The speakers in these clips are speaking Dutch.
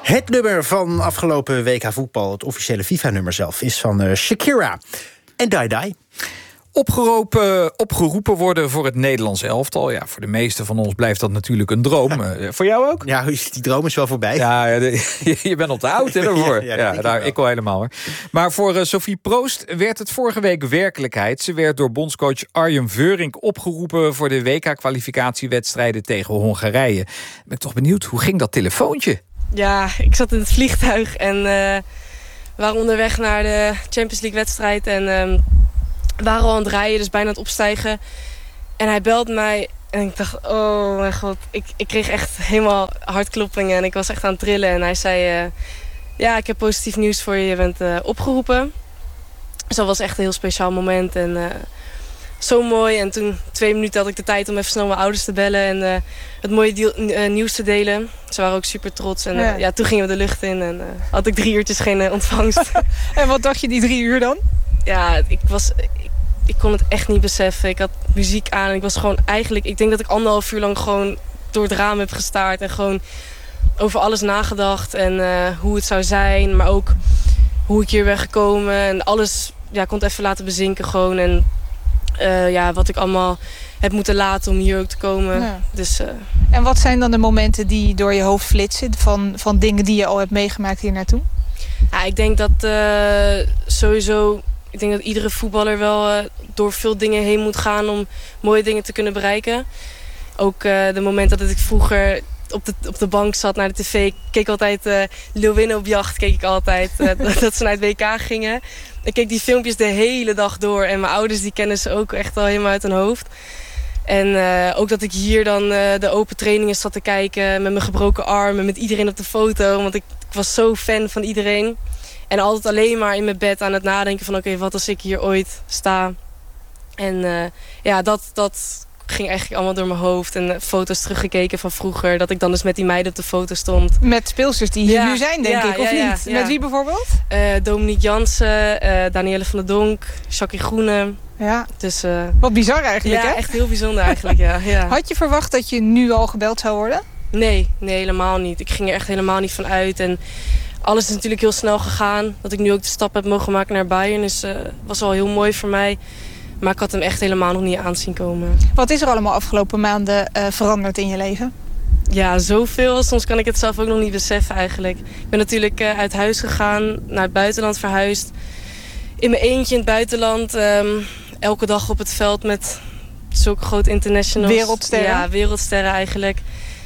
Het nummer van afgelopen WK voetbal, het officiële FIFA-nummer zelf, is van Shakira en Die Die. Opgeroepen worden voor het Nederlands elftal. Ja, voor de meesten van ons blijft dat natuurlijk een droom. Voor jou ook? Ja, die droom is wel voorbij. Ja, je bent al te oud hè, daarvoor. Ik al helemaal hoor. Maar voor Sophie Proost werd het vorige week werkelijkheid. Ze werd door bondscoach Arjen Veurink opgeroepen voor de WK-kwalificatiewedstrijden tegen Hongarije. Ben ik toch benieuwd, hoe ging dat telefoontje? Ja, ik zat in het vliegtuig en we waren onderweg naar de Champions League-wedstrijd. En we waren al aan het rijden, dus bijna aan het opstijgen. En hij belt mij en ik dacht, oh mijn god. Ik kreeg echt helemaal hartkloppingen en ik was echt aan het trillen. En hij zei, ja, ik heb positief nieuws voor je, je bent opgeroepen. Dus dat was echt een heel speciaal moment en zo mooi. En toen 2 minuten had ik de tijd om even snel mijn ouders te bellen en het mooie nieuws te delen. Ze waren ook super trots. En ja, toen gingen we de lucht in en had ik 3 uurtjes geen ontvangst. En wat dacht je die 3 uur dan? Ja, ik kon het echt niet beseffen. Ik had muziek aan en ik was gewoon eigenlijk... Ik denk dat ik 1,5 uur lang gewoon door het raam heb gestaard. En gewoon over alles nagedacht. En hoe het zou zijn. Maar ook hoe ik hier ben gekomen. En alles kon het even laten bezinken gewoon. En wat ik allemaal heb moeten laten om hier ook te komen. Ja. Dus, En wat zijn dan de momenten die door je hoofd flitsen? Van dingen die je al hebt meegemaakt hier naartoe? Ja, ik denk dat sowieso... Ik denk dat iedere voetballer wel door veel dingen heen moet gaan om mooie dingen te kunnen bereiken. Ook de moment dat ik vroeger op de bank zat naar de tv, keek altijd Leeuwinnen op jacht, keek ik altijd dat ze naar het WK gingen. Ik keek die filmpjes de hele dag door en mijn ouders die kennen ze ook echt al helemaal uit hun hoofd. En ook dat ik hier dan de open trainingen zat te kijken met mijn gebroken arm en met iedereen op de foto, want ik was zo fan van iedereen. En altijd alleen maar in mijn bed aan het nadenken van oké, wat als ik hier ooit sta. En dat ging eigenlijk allemaal door mijn hoofd. En foto's teruggekeken van vroeger. Dat ik dan dus met die meiden op de foto stond. Met speelsters die hier nu zijn, denk ik, of niet? Ja. Met wie bijvoorbeeld? Dominique Jansen, Danielle van der Donk, Jackie Groene. Ja, dus, wat bizar eigenlijk, hè? Ja, echt heel bijzonder eigenlijk, ja. Had je verwacht dat je nu al gebeld zou worden? Nee, helemaal niet. Ik ging er echt helemaal niet van uit. En alles is natuurlijk heel snel gegaan. Dat ik nu ook de stap heb mogen maken naar Bayern was al heel mooi voor mij. Maar ik had hem echt helemaal nog niet aan zien komen. Wat is er allemaal afgelopen maanden veranderd in je leven? Ja, zoveel. Soms kan ik het zelf ook nog niet beseffen eigenlijk. Ik ben natuurlijk uit huis gegaan, naar het buitenland verhuisd. In mijn eentje in het buitenland. Elke dag op het veld met zulke grote internationals. Wereldsterren? Ja, wereldsterren eigenlijk.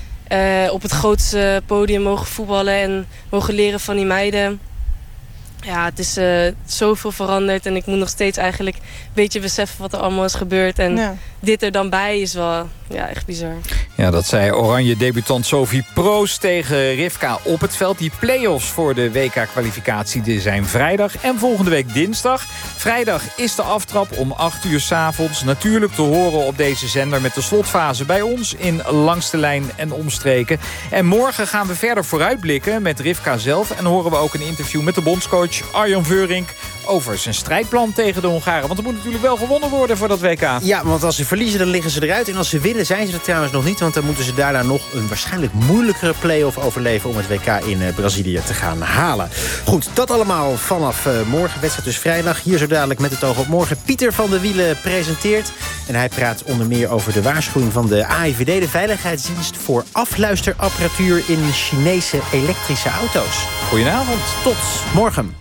Op het grootste podium mogen voetballen en mogen leren van die meiden. Ja, het is zoveel veranderd en ik moet nog steeds eigenlijk een beetje beseffen wat er allemaal is gebeurd. En dit er dan bij is wel echt bizar. Ja, dat zei Oranje debutant Sophie Proost tegen Rivka op het veld. Die play-offs voor de WK-kwalificatie zijn vrijdag en volgende week dinsdag. Vrijdag is de aftrap om 8 uur 's avonds. Natuurlijk te horen op deze zender met de slotfase bij ons in Langs de Lijn en omstreken. En morgen gaan we verder vooruitblikken met Rivka zelf. En horen we ook een interview met de bondscoach Arjen Veurink over zijn strijdplan tegen de Hongaren. Want er moet natuurlijk wel gewonnen worden voor dat WK. Ja, want als ze verliezen, dan liggen ze eruit. En als ze winnen, zijn ze er trouwens nog niet. Want dan moeten ze daarna nog een waarschijnlijk moeilijkere play-off overleven om het WK in Brazilië te gaan halen. Goed, dat allemaal vanaf morgen. Wedstrijd dus vrijdag. Hier zo dadelijk met het oog op morgen. Pieter van der Wielen presenteert. En hij praat onder meer over de waarschuwing van de AIVD, de Veiligheidsdienst voor afluisterapparatuur in Chinese elektrische auto's. Goedenavond. Tot morgen.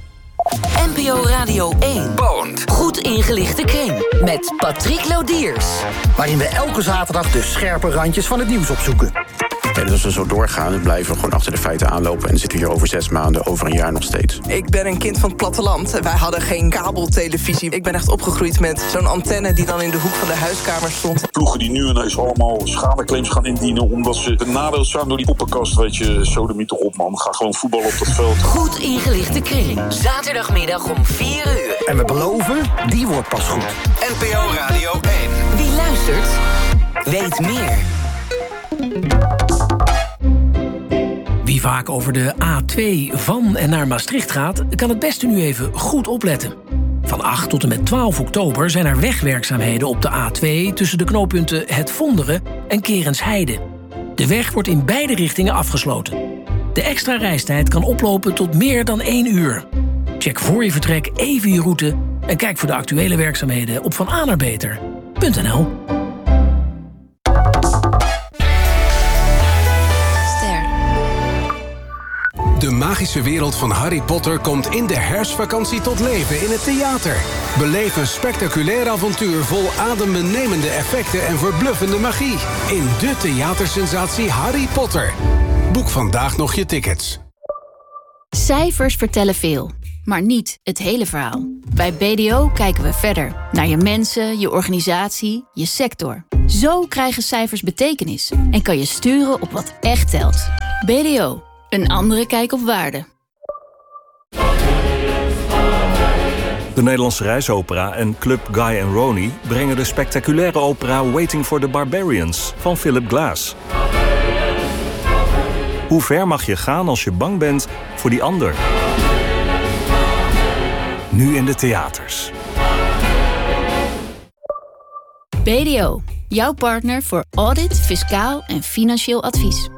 NPO Radio 1. Bond. Goed ingelichte kring. Met Patrick Lodiers. Waarin we elke zaterdag de scherpe randjes van het nieuws opzoeken. Dus als we zo doorgaan, dan blijven we gewoon achter de feiten aanlopen. En dan zitten we hier over 6 maanden, over een jaar nog steeds. Ik ben een kind van het platteland. Wij hadden geen kabeltelevisie. Ik ben echt opgegroeid met zo'n antenne die dan in de hoek van de huiskamer stond. Ploegen die nu ineens allemaal schadeclaims gaan indienen omdat ze benadeeld zijn door die poppenkast. Weet je, sodemiet toch op, man. Ga gewoon voetballen op dat veld. Goed ingelichte kring. Zaterdagmiddag om 4 uur. En we beloven, die wordt pas goed. NPO Radio 1. Wie luistert, weet meer. Wie vaak over de A2 van en naar Maastricht gaat, kan het beste nu even goed opletten. Van 8 tot en met 12 oktober zijn er wegwerkzaamheden op de A2... tussen de knooppunten Het Vonderen en Kerensheide. De weg wordt in beide richtingen afgesloten. De extra reistijd kan oplopen tot meer dan 1 uur. Check voor je vertrek even je route en kijk voor de actuele werkzaamheden op vananabeter.nl. De magische wereld van Harry Potter komt in de herfstvakantie tot leven in het theater. Beleef een spectaculair avontuur vol adembenemende effecten en verbluffende magie. In de theatersensatie Harry Potter. Boek vandaag nog je tickets. Cijfers vertellen veel, maar niet het hele verhaal. Bij BDO kijken we verder. Naar je mensen, je organisatie, je sector. Zo krijgen cijfers betekenis. En kan je sturen op wat echt telt. BDO. Een andere kijk op waarde. De Nederlandse Reisopera en Club Guy and Ronnie brengen de spectaculaire opera Waiting for the Barbarians van Philip Glass. Hoe ver mag je gaan als je bang bent voor die ander? Nu in de theaters. BDO, jouw partner voor audit, fiscaal en financieel advies.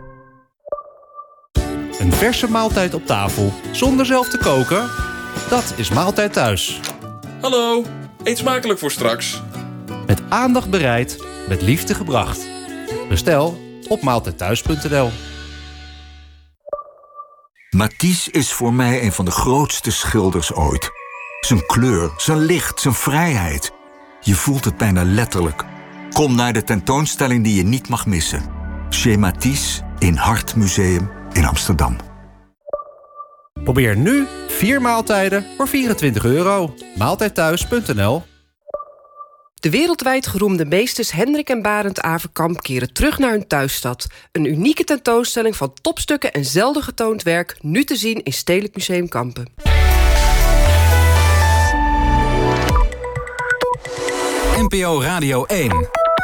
Een verse maaltijd op tafel, zonder zelf te koken? Dat is Maaltijd Thuis. Hallo, eet smakelijk voor straks. Met aandacht bereid, met liefde gebracht. Bestel op maaltijdthuis.nl. Matisse is voor mij een van de grootste schilders ooit. Zijn kleur, zijn licht, zijn vrijheid. Je voelt het bijna letterlijk. Kom naar de tentoonstelling die je niet mag missen. Chez Matisse in Hartmuseum in Amsterdam. Probeer nu 4 maaltijden voor €24. Maaltijdthuis.nl. De wereldwijd geroemde meesters Hendrik en Barend Averkamp keren terug naar hun thuisstad. Een unieke tentoonstelling van topstukken en zelden getoond werk, nu te zien in Stedelijk Museum Kampen. NPO Radio 1.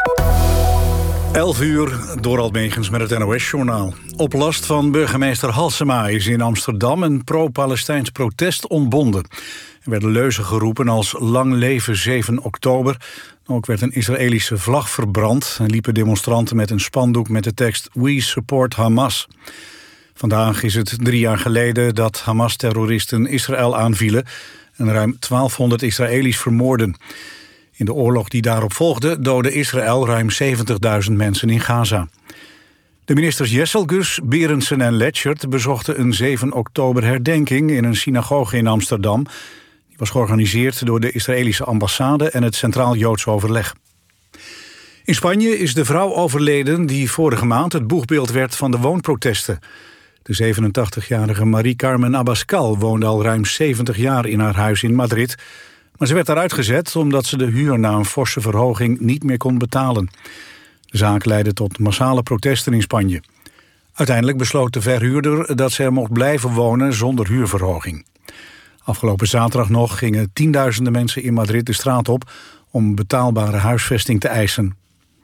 11 uur, Dorald Megens met het NOS-journaal. Op last van burgemeester Halsema is in Amsterdam een pro-Palestijns protest ontbonden. Er werden leuzen geroepen als lang leven 7 oktober. Ook werd een Israëlische vlag verbrand en liepen demonstranten met een spandoek met de tekst We support Hamas. Vandaag is het 3 jaar geleden dat Hamas-terroristen Israël aanvielen en ruim 1200 Israëli's vermoorden. In de oorlog die daarop volgde doodde Israël ruim 70.000 mensen in Gaza. De ministers Jesselgus, Berendsen en Letchert bezochten een 7 oktober herdenking in een synagoge in Amsterdam. Die was georganiseerd door de Israëlische ambassade en het Centraal Joods Overleg. In Spanje is de vrouw overleden die vorige maand het boegbeeld werd van de woonprotesten. De 87-jarige Marie Carmen Abascal woonde al ruim 70 jaar in haar huis in Madrid. Maar ze werd daaruit gezet omdat ze de huur na een forse verhoging niet meer kon betalen. De zaak leidde tot massale protesten in Spanje. Uiteindelijk besloot de verhuurder dat ze er mocht blijven wonen zonder huurverhoging. Afgelopen zaterdag nog gingen tienduizenden mensen in Madrid de straat op om betaalbare huisvesting te eisen.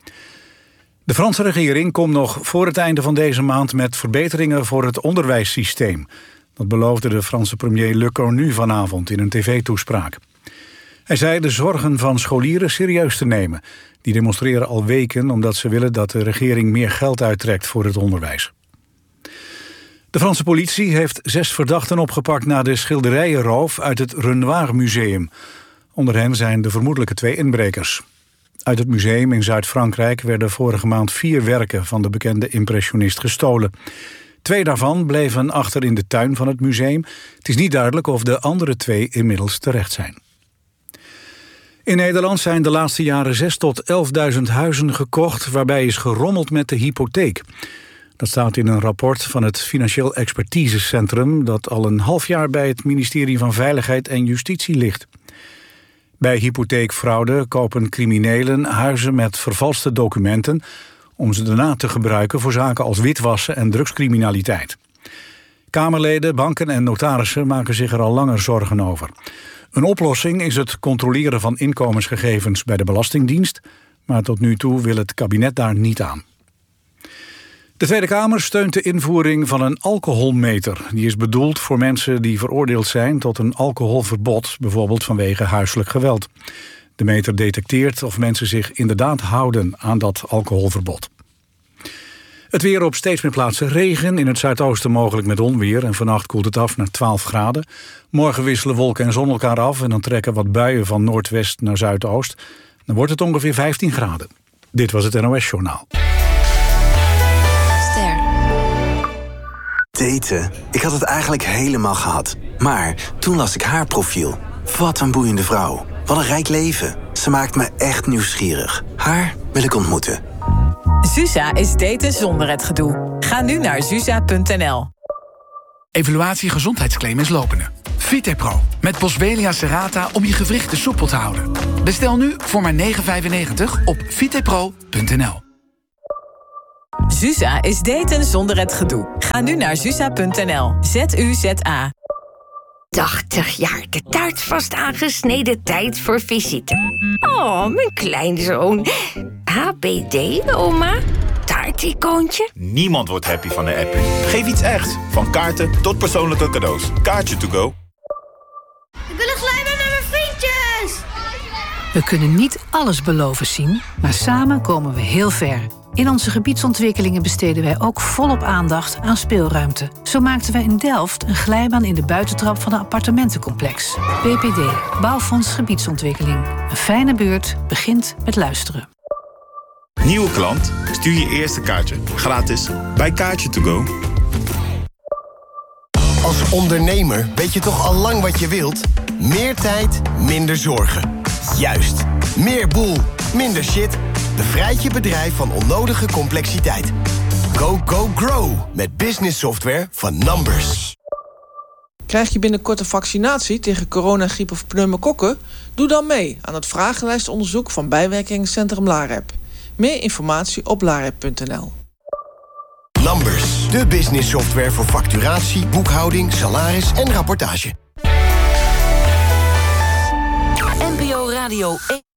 De Franse regering komt nog voor het einde van deze maand met verbeteringen voor het onderwijssysteem. Dat beloofde de Franse premier Le Cornu vanavond in een tv-toespraak. Hij zei de zorgen van scholieren serieus te nemen. Die demonstreren al weken omdat ze willen dat de regering meer geld uittrekt voor het onderwijs. De Franse politie heeft 6 verdachten opgepakt na de schilderijenroof uit het Renoir Museum. Onder hen zijn de vermoedelijke 2 inbrekers. Uit het museum in Zuid-Frankrijk werden vorige maand 4 werken van de bekende impressionist gestolen. 2 daarvan bleven achter in de tuin van het museum. Het is niet duidelijk of de andere 2 inmiddels terecht zijn. In Nederland zijn de laatste jaren 6.000 tot 11.000 huizen gekocht waarbij is gerommeld met de hypotheek. Dat staat in een rapport van het Financieel Expertisecentrum dat al een half jaar bij het ministerie van Veiligheid en Justitie ligt. Bij hypotheekfraude kopen criminelen huizen met vervalste documenten om ze daarna te gebruiken voor zaken als witwassen en drugscriminaliteit. Kamerleden, banken en notarissen maken zich er al langer zorgen over. Een oplossing is het controleren van inkomensgegevens bij de Belastingdienst, maar tot nu toe wil het kabinet daar niet aan. De Tweede Kamer steunt de invoering van een alcoholmeter. Die is bedoeld voor mensen die veroordeeld zijn tot een alcoholverbod, bijvoorbeeld vanwege huiselijk geweld. De meter detecteert of mensen zich inderdaad houden aan dat alcoholverbod. Het weer op steeds meer plaatsen regen. In het zuidoosten mogelijk met onweer. En vannacht koelt het af naar 12 graden. Morgen wisselen wolken en zon elkaar af. En dan trekken wat buien van noordwest naar zuidoost. Dan wordt het ongeveer 15 graden. Dit was het NOS Journaal. Daten. Ik had het eigenlijk helemaal gehad. Maar toen las ik haar profiel. Wat een boeiende vrouw. Wat een rijk leven. Ze maakt me echt nieuwsgierig. Haar wil ik ontmoeten. Zuza is daten zonder het gedoe. Ga nu naar zuza.nl. Evaluatie gezondheidsclaim is lopende. Vitepro met Boswellia serrata om je gewrichten soepel te houden. Bestel nu voor maar €9,95 op vitepro.nl. Zuza is daten zonder het gedoe. Ga nu naar zuza.nl. ZUZA. 80 jaar, de taart vast aangesneden, tijd voor visite. Oh, mijn kleinzoon. HBD, oma? Taarticoontje? Niemand wordt happy van de app. Geef iets echt. Van kaarten tot persoonlijke cadeaus. Kaartje to go. Ik wil een glijbaan met mijn vriendjes! We kunnen niet alles beloven zien, maar samen komen we heel ver. In onze gebiedsontwikkelingen besteden wij ook volop aandacht aan speelruimte. Zo maakten wij in Delft een glijbaan in de buitentrap van een appartementencomplex. BPD, Bouwfonds Gebiedsontwikkeling. Een fijne buurt begint met luisteren. Nieuwe klant? Stuur je eerste kaartje. Gratis. Bij Kaartje to go. Als ondernemer weet je toch al lang wat je wilt? Meer tijd, minder zorgen. Juist. Meer boel, minder shit. Bevrijd je bedrijf van onnodige complexiteit. Go, go, grow. Met business software van Numbers. Krijg je binnenkort een vaccinatie tegen corona, griep of pneumokokken? Doe dan mee aan het vragenlijstonderzoek van bijwerkingencentrum LAREP. Meer informatie op larep.nl. Numbers, de business software voor facturatie, boekhouding, salaris en rapportage. NPO Radio 1.